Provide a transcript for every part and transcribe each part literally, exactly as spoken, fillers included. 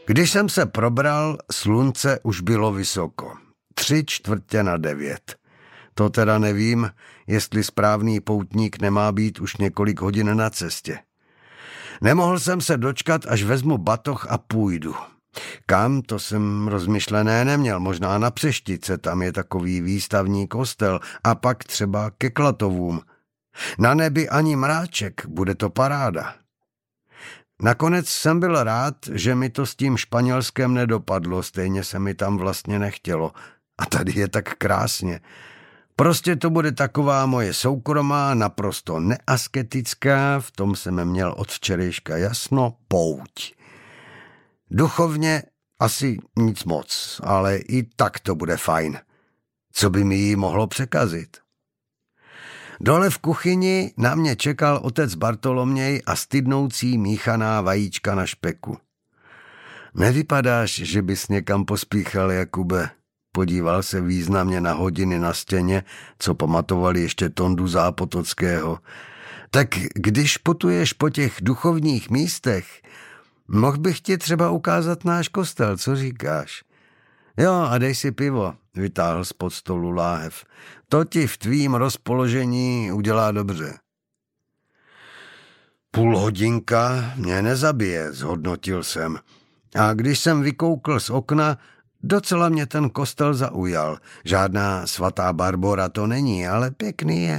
Když jsem se probral, slunce už bylo vysoko. Tři čtvrtě na devět. To teda nevím, jestli správný poutník nemá být už několik hodin na cestě. Nemohl jsem se dočkat, až vezmu batoh a půjdu. Kam, to jsem rozmyšlené neměl, možná na Přeštice, tam je takový výstavní kostel, a pak třeba ke Klatovům. Na nebi ani mráček, bude to paráda. Nakonec jsem byl rád, že mi to s tím Španělskem nedopadlo, stejně se mi tam vlastně nechtělo. A tady je tak krásně. Prostě to bude taková moje soukromá, naprosto neasketická, v tom jsem měl od včerejška jasno, pouť. Duchovně asi nic moc, ale i tak to bude fajn. Co by mi jí mohlo překazit? Dole v kuchyni na mě čekal otec Bartoloměj a stydnoucí míchaná vajíčka na špeku. Nevypadáš, že bys někam pospíchal, Jakube? Podíval se významně na hodiny na stěně, co pamatovali ještě Tondu Zápotockého. Tak když putuješ po těch duchovních místech, mohl bych ti třeba ukázat náš kostel, co říkáš? Jo, a dej si pivo, vytáhl spod stolu láhev. To ti v tvým rozpoložení udělá dobře. Půl hodinka mě nezabije, zhodnotil jsem. A když jsem vykoukl z okna, docela mě ten kostel zaujal. Žádná svatá Barbora to není, ale pěkný je.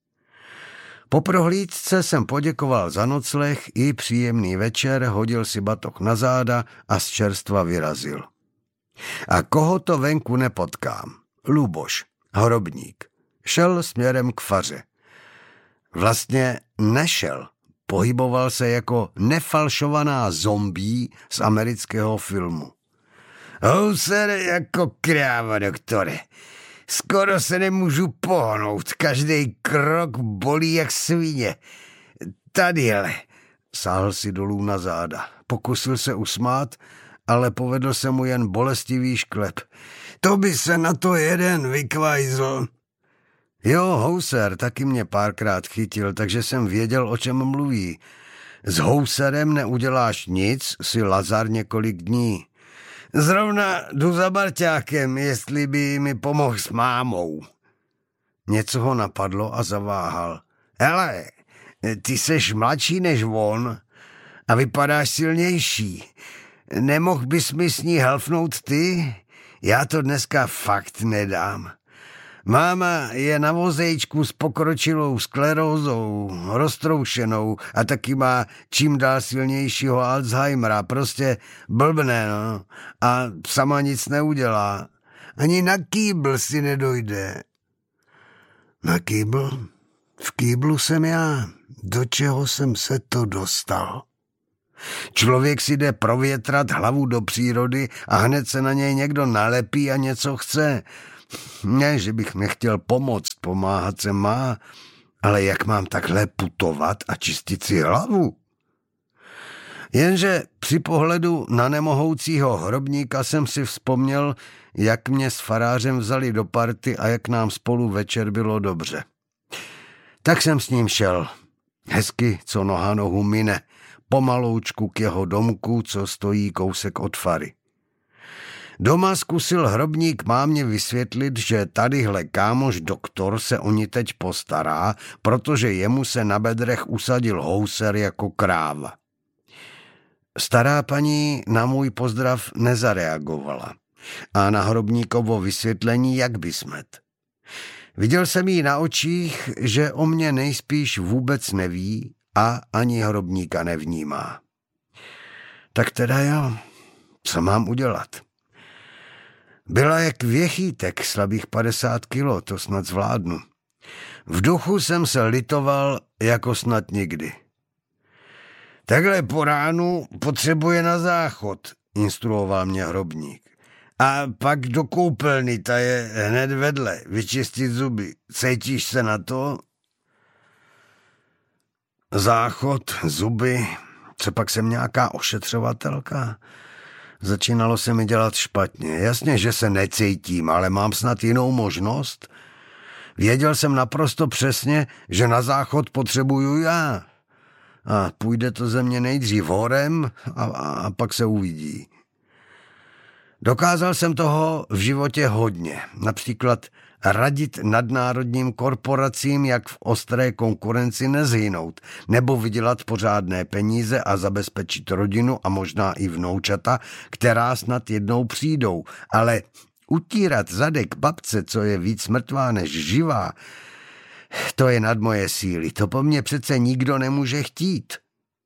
Po prohlídce jsem poděkoval za nocleh i příjemný večer, hodil si batoh na záda a z čerstva vyrazil. A koho to venku nepotkám? Luboš, hrobník. Šel směrem k faře. Vlastně nešel. Pohyboval se jako nefalšovaná zombie z amerického filmu. Houser jako kráva, doktore. Skoro se nemůžu pohnout. Každý krok bolí jak svině. Tadyhle. Sáhl si dolů na záda. Pokusil se usmát, ale povedl se mu jen bolestivý šklep. To by se na to jeden vykvajzl. Jo, Houser taky mě párkrát chytil, takže jsem věděl, o čem mluví. S Houserem neuděláš nic, si Lazar několik dní. Zrovna jdu za Barťákem, jestli by mi pomohl s mámou. Něco ho napadlo a zaváhal. Hele, ty seš mladší než on a vypadáš silnější. Nemohl bys mi s ní helfnout ty? Já to dneska fakt nedám. Máma je na vozejčku s pokročilou sklerózou, roztroušenou a taky má čím dál silnějšího Alzheimera. Prostě blbne, no. A sama nic neudělá. Ani na kýbl si nedojde. Na kýbl? V kýblu jsem já. Do čeho jsem se to dostal? Člověk si jde provětrat hlavu do přírody a hned se na něj někdo nalepí a něco chce. Ne, že bych nechtěl pomoct, pomáhat se má, ale jak mám takhle putovat a čistit si hlavu? Jenže při pohledu na nemohoucího hrobníka jsem si vzpomněl, jak mě s farářem vzali do party a jak nám spolu večer bylo dobře. Tak jsem s ním šel. Hezky, co noha nohu mine, pomaloučku k jeho domku, co stojí kousek od fary. Doma zkusil hrobník mámě vysvětlit, že tadyhle kámoš doktor se o ní teď postará, protože jemu se na bedrech usadil Houser jako kráva. Stará paní na můj pozdrav nezareagovala a na hrobníkovo vysvětlení jak by smet. Viděl jsem jí na očích, že o mě nejspíš vůbec neví a ani hrobníka nevnímá. Tak teda jo, co mám udělat? Byla jak věchýtek, slabých padesát kilo, to snad zvládnu. V duchu jsem se litoval jako snad nikdy. Takhle po ránu potřebuje na záchod, instruoval mě hrobník. A pak do koupelny, ta je hned vedle, vyčistit zuby. Cítíš se na to? Záchod, zuby, co pak jsem nějaká ošetřovatelka? Začínalo se mi dělat špatně. Jasně, že se necítím, ale mám snad jinou možnost. Věděl jsem naprosto přesně, že na záchod potřebuju já. A půjde to ze mě nejdřív horem a, a, a pak se uvidí. Dokázal jsem toho v životě hodně, například radit nadnárodním korporacím, jak v ostré konkurenci nezhynout, nebo vydělat pořádné peníze a zabezpečit rodinu a možná i vnoučata, která snad jednou přijdou. Ale utírat zadek babce, co je víc mrtvá než živá, to je nad moje síly, to po mně přece nikdo nemůže chtít.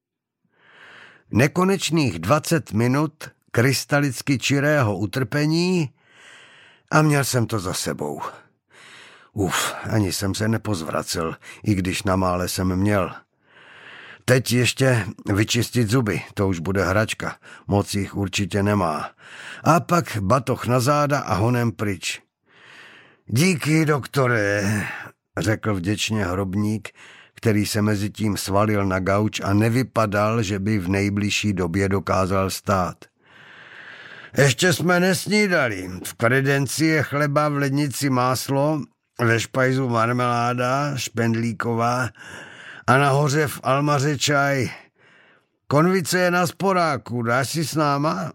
Nekonečných dvacet minut krystalicky čirého utrpení a měl jsem to za sebou. Uf, ani jsem se nepozvracel, i když na mále jsem měl. Teď ještě vyčistit zuby, to už bude hračka, moc jich určitě nemá. A pak batoh na záda a honem pryč. Díky, doktore, řekl vděčně hrobník, který se mezi tím svalil na gauč a nevypadal, že by v nejbližší době dokázal stát. Ještě jsme nesnídali. V kredenci je chleba, v lednici máslo, ve špajzu marmeláda, špendlíková a nahoře v almaře čaj. Konvice je na sporáku, dáš si s náma?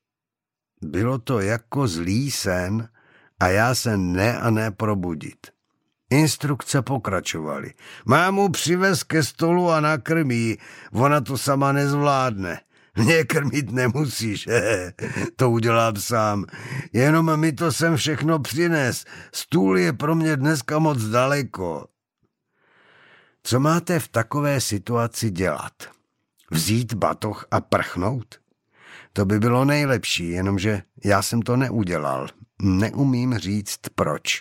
Bylo to jako zlý sen a já se ne a ne probudit. Instrukce pokračovaly. Mámu přivez ke stolu a nakrmí, ona to sama nezvládne. Mě krmit nemusíš, to udělám sám. Jenom mi to sem všechno přines. Stůl je pro mě dneska moc daleko. Co máte v takové situaci dělat? Vzít batoh a prchnout? To by bylo nejlepší, jenomže já jsem to neudělal. Neumím říct proč.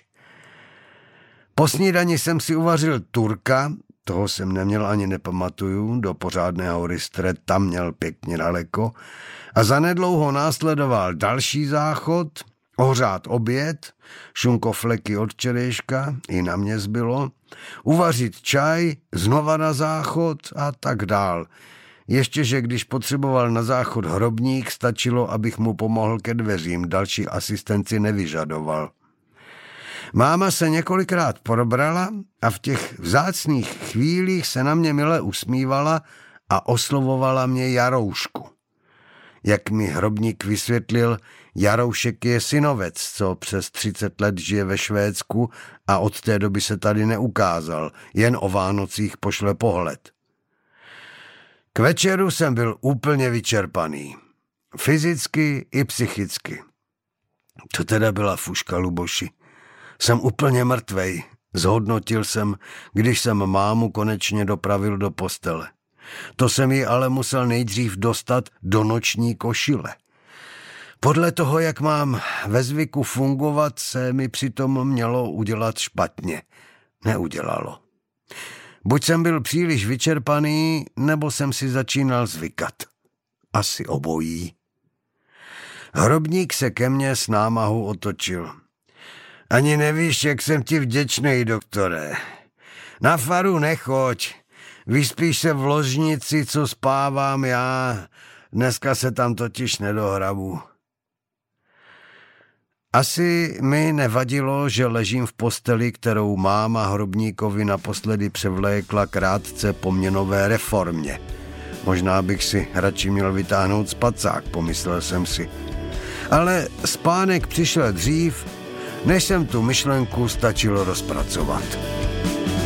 Po snídani jsem si uvařil Turka, toho jsem neměl ani nepamatuju, do pořádného ristre tam měl pěkně daleko, a zanedlouho následoval další záchod, ohřát oběd, šunkofleky od včerejška, i na mě zbylo, uvařit čaj, znova na záchod a tak dál. Ještě, že když potřeboval na záchod hrobník, stačilo, abych mu pomohl ke dveřím, další asistenci nevyžadoval. Máma se několikrát probrala a v těch vzácných chvílích se na mě mile usmívala a oslovovala mě Jaroušku. Jak mi hrobník vysvětlil, Jaroušek je synovec, co přes třicet let žije ve Švédsku a od té doby se tady neukázal, jen o Vánocích pošle pohled. K večeru jsem byl úplně vyčerpaný. Fyzicky i psychicky. To teda byla fuška, Luboši. Jsem úplně mrtvej, zhodnotil jsem, když jsem mámu konečně dopravil do postele. To jsem ji ale musel nejdřív dostat do noční košile. Podle toho, jak mám ve zvyku fungovat, se mi přitom mělo udělat špatně. Neudělalo. Buď jsem byl příliš vyčerpaný, nebo jsem si začínal zvykat. Asi obojí. Hrobník se ke mně s námahou otočil. Ani nevíš, jak jsem ti vděčnej, doktore. Na faru nechoď. Vyspíš se v ložnici, co spávám já. Dneska se tam totiž nedohrabu. Asi mi nevadilo, že ležím v posteli, kterou máma hrobníkovi naposledy převlékla krátce po měnové reformě. Možná bych si radši měl vytáhnout spacák, pomyslel jsem si. Ale spánek přišel dřív, než jsem tu myšlenku stačilo rozpracovat.